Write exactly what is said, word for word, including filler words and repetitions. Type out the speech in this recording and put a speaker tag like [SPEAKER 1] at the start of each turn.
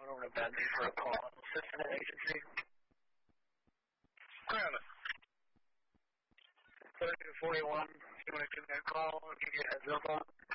[SPEAKER 1] over to Bentley for a call. Assistant agency.
[SPEAKER 2] Granted.
[SPEAKER 1] thirty to forty-one. If you want to give me a call, I'll give you a heads up on it.